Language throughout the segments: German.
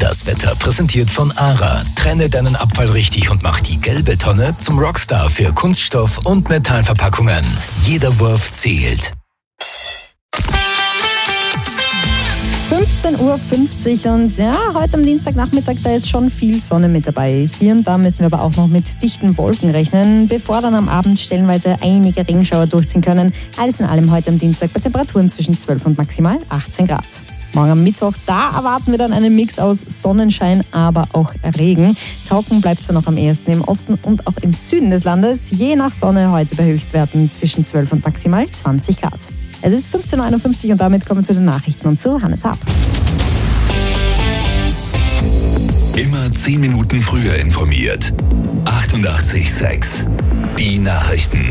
Das Wetter präsentiert von ARA. Trenne deinen Abfall richtig und mach die gelbe Tonne zum Rockstar für Kunststoff- und Metallverpackungen. Jeder Wurf zählt. 15:50 Uhr und ja, heute am Dienstagnachmittag, da ist schon viel Sonne mit dabei. Hier und da müssen wir aber auch noch mit dichten Wolken rechnen, bevor dann am Abend stellenweise einige Regenschauer durchziehen können. Alles in allem heute am Dienstag bei Temperaturen zwischen 12 und maximal 18 Grad. Morgen am Mittwoch, da erwarten wir dann einen Mix aus Sonnenschein, aber auch Regen. Trocken bleibt es dann noch am ehesten im Osten und auch im Süden des Landes. Je nach Sonne heute bei Höchstwerten zwischen 12 und maximal 20 Grad. Es ist 15:51 Uhr und damit kommen wir zu den Nachrichten und zu Hannes Haab. Immer 10 Minuten früher informiert. 88,6. Die Nachrichten.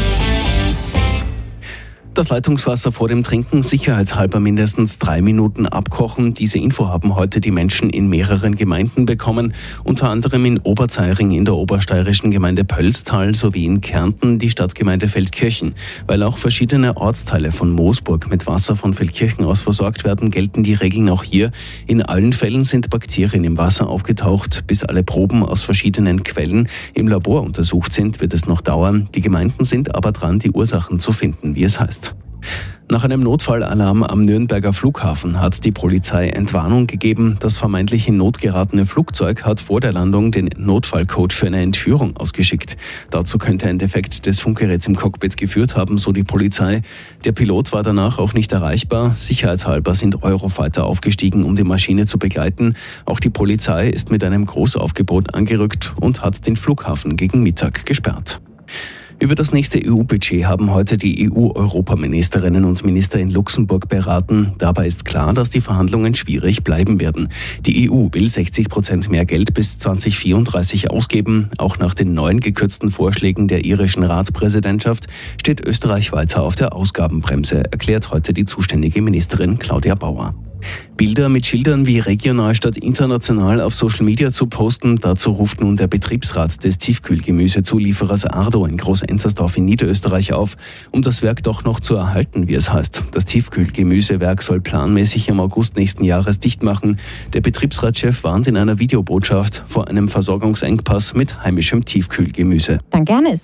Das Leitungswasser vor dem Trinken sicherheitshalber mindestens 3 Minuten abkochen. Diese Info haben heute die Menschen in mehreren Gemeinden bekommen, unter anderem in Oberzeiring in der obersteirischen Gemeinde Pölztal sowie in Kärnten die Stadtgemeinde Feldkirchen. Weil auch verschiedene Ortsteile von Moosburg mit Wasser von Feldkirchen aus versorgt werden, gelten die Regeln auch hier. In allen Fällen sind Bakterien im Wasser aufgetaucht. Bis alle Proben aus verschiedenen Quellen im Labor untersucht sind, wird es noch dauern. Die Gemeinden sind aber dran, die Ursachen zu finden, wie es heißt. Nach einem Notfallalarm am Nürnberger Flughafen hat die Polizei Entwarnung gegeben. Das vermeintlich in Not geratene Flugzeug hat vor der Landung den Notfallcode für eine Entführung ausgeschickt. Dazu könnte ein Defekt des Funkgeräts im Cockpit geführt haben, so die Polizei. Der Pilot war danach auch nicht erreichbar. Sicherheitshalber sind Eurofighter aufgestiegen, um die Maschine zu begleiten. Auch die Polizei ist mit einem Großaufgebot angerückt und hat den Flughafen gegen Mittag gesperrt. Über das nächste EU-Budget haben heute die EU-Europaministerinnen und Minister in Luxemburg beraten. Dabei ist klar, dass die Verhandlungen schwierig bleiben werden. Die EU will 60% mehr Geld bis 2034 ausgeben. Auch nach den neuen gekürzten Vorschlägen der irischen Ratspräsidentschaft steht Österreich weiter auf der Ausgabenbremse, erklärt heute die zuständige Ministerin Claudia Bauer. Bilder mit Schildern wie regional statt international auf Social Media zu posten, dazu ruft nun der Betriebsrat des Tiefkühlgemüsezulieferers Ardo in Groß-Enzersdorf in Niederösterreich auf, um das Werk doch noch zu erhalten, wie es heißt. Das Tiefkühlgemüsewerk soll planmäßig im August nächsten Jahres dicht machen. Der Betriebsratschef warnt in einer Videobotschaft vor einem Versorgungsengpass mit heimischem Tiefkühlgemüse. Danke, Hannes.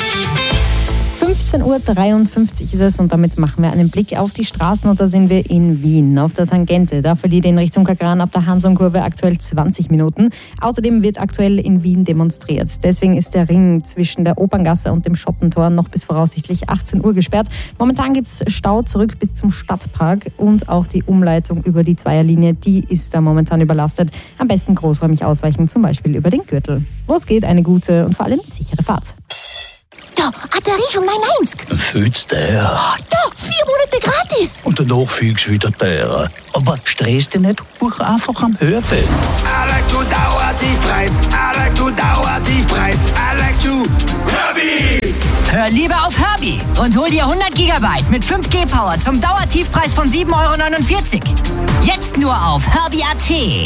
15:53 Uhr ist es und damit machen wir einen Blick auf die Straßen und da sind wir in Wien. Auf der Tangente, da verliert in Richtung Kagran ab der Hansonkurve aktuell 20 Minuten. Außerdem wird aktuell in Wien demonstriert. Deswegen ist der Ring zwischen der Operngasse und dem Schottentor noch bis voraussichtlich 18 Uhr gesperrt. Momentan gibt es Stau zurück bis zum Stadtpark und auch die Umleitung über die Zweierlinie, die ist da momentan überlastet. Am besten großräumig ausweichen, zum Beispiel über den Gürtel. Wo es geht, eine gute und vor allem sichere Fahrt. Da, Batterie von 990. Fühlt's der? Da, 4 Monate gratis. Und danach fühlst du wieder der. Aber stress dich nicht, buch einfach am Hörbild. I like to Dauertiefpreis. I like to Dauertiefpreis. I like to Herbie. Hör lieber auf Herbie und hol dir 100 GB mit 5G Power zum Dauertiefpreis von 7,49 €. Jetzt nur auf Herbie.at.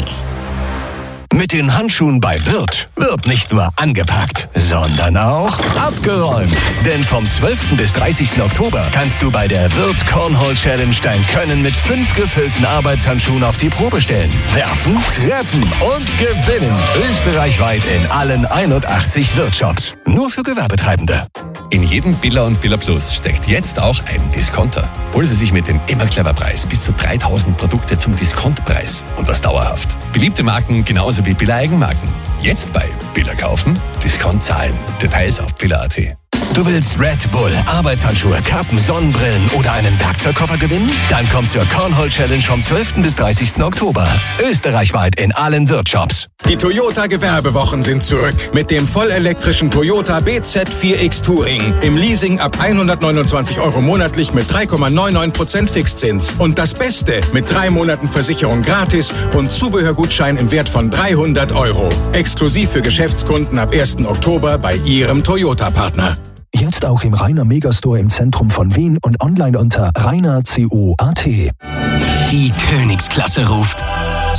Mit den Handschuhen bei Wirth wird nicht nur angepackt, sondern auch abgeräumt. Denn vom 12. bis 30. Oktober kannst du bei der Wirth Cornhole Challenge dein Können mit 5 gefüllten Arbeitshandschuhen auf die Probe stellen. Werfen, treffen und gewinnen. Österreichweit in allen 81 Wirth-Shops. Nur für Gewerbetreibende. In jedem Billa und Billa Plus steckt jetzt auch ein Discounter. Holen Sie sich mit dem Immer-Clever-Preis bis zu 3000 Produkte zum Diskontpreis und das dauerhaft. Beliebte Marken genauso wie Billa-Eigenmarken. Jetzt bei Billa kaufen, Discount zahlen. Details auf Billa.at. Du willst Red Bull, Arbeitshandschuhe, Kappen, Sonnenbrillen oder einen Werkzeugkoffer gewinnen? Dann komm zur Cornhole Challenge vom 12. bis 30. Oktober. Österreichweit in allen Wirtshops. Die Toyota Gewerbewochen sind zurück mit dem vollelektrischen Toyota BZ4X Touring. Im Leasing ab 129 € monatlich mit 3,99% Fixzins. Und das Beste, mit 3 Monaten Versicherung gratis und Zubehörgutschein im Wert von 300 €. Exklusiv für Geschäftskunden ab 1. Oktober bei Ihrem Toyota-Partner. Jetzt auch im Rainer Megastore im Zentrum von Wien und online unter rainerco.at. Die Königsklasse ruft.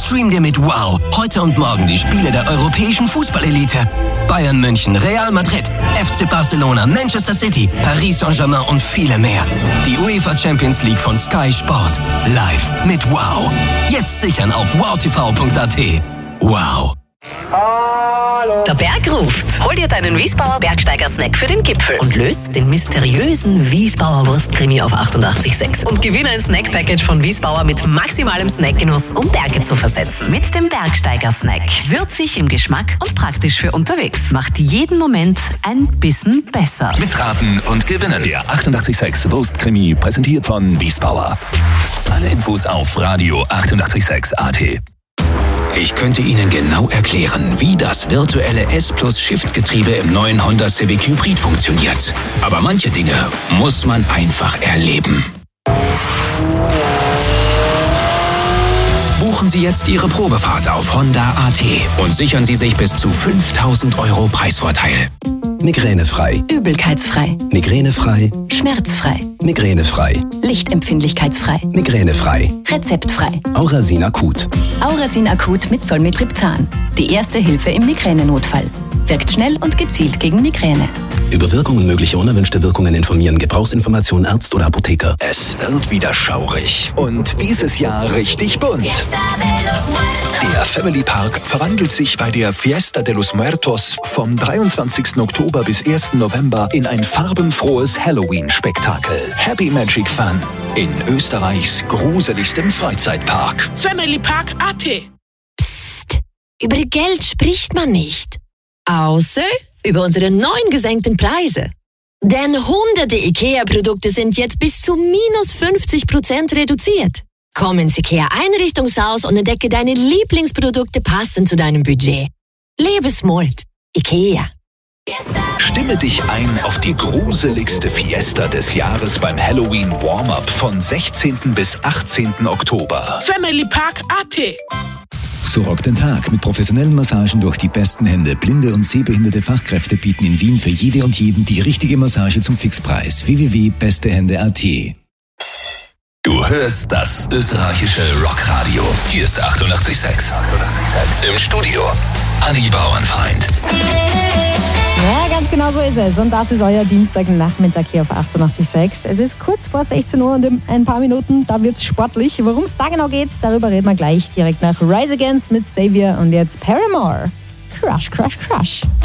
Stream dir mit Wow heute und morgen die Spiele der europäischen Fußballelite. Bayern München, Real Madrid, FC Barcelona, Manchester City, Paris Saint-Germain und viele mehr. Die UEFA Champions League von Sky Sport. Live mit Wow. Jetzt sichern auf wowtv.at. Wow. Der Berg ruft. Hol dir deinen Wiesbauer Bergsteiger-Snack für den Gipfel und löst den mysteriösen Wiesbauer Wurstkrimi auf 88,6. Und gewinne ein Snack-Package von Wiesbauer mit maximalem Snackgenuss, um Berge zu versetzen. Mit dem Bergsteiger-Snack. Würzig im Geschmack und praktisch für unterwegs. Macht jeden Moment ein bisschen besser. Mitraten und gewinnen. Der 88,6 Wurstkrimi präsentiert von Wiesbauer. Alle Infos auf Radio 88,6 AT. Ich könnte Ihnen genau erklären, wie das virtuelle S-Plus-Shift-Getriebe im neuen Honda Civic Hybrid funktioniert. Aber manche Dinge muss man einfach erleben. Buchen Sie jetzt Ihre Probefahrt auf Honda.at und sichern Sie sich bis zu 5.000 € Preisvorteil. Migränefrei. Übelkeitsfrei. Migränefrei. Schmerzfrei. Migränefrei. Lichtempfindlichkeitsfrei. Migränefrei. Rezeptfrei. Aurasin Akut. Aurasin Akut mit Zolmitriptan. Die erste Hilfe im Migränenotfall. Wirkt schnell und gezielt gegen Migräne. Über Wirkung und mögliche unerwünschte Wirkungen informieren. Gebrauchsinformation Arzt oder Apotheker. Es wird wieder schaurig. Und dieses Jahr richtig bunt. Der Family Park verwandelt sich bei der Fiesta de los Muertos vom 23. Oktober bis 1. November in ein farbenfrohes Halloween-Spektakel. Happy Magic Fun in Österreichs gruseligstem Freizeitpark. Family Park AT. Psst, über Geld spricht man nicht. Außer über unsere neuen gesenkten Preise. Denn hunderte IKEA-Produkte sind jetzt bis zu minus 50% reduziert. Komm ins IKEA-Einrichtungshaus und entdecke deine Lieblingsprodukte passend zu deinem Budget. Lebe smart. IKEA. Stimme dich ein auf die gruseligste Fiesta des Jahres beim Halloween Warm-Up von 16. bis 18. Oktober. Family Park AT. So rockt den Tag mit professionellen Massagen durch die besten Hände. Blinde und sehbehinderte Fachkräfte bieten in Wien für jede und jeden die richtige Massage zum Fixpreis. www.bestehände.at. Du hörst das österreichische Rockradio. Hier ist 88,6. Im Studio Anni Bauernfeind. Ja, ganz genau so ist es. Und das ist euer Dienstagnachmittag hier auf 88,6. Es ist kurz vor 16 Uhr und in ein paar Minuten, da wird's sportlich. Worum es da genau geht, darüber reden wir gleich direkt nach Rise Against mit Xavier und jetzt Paramore. Crush, crush, crush.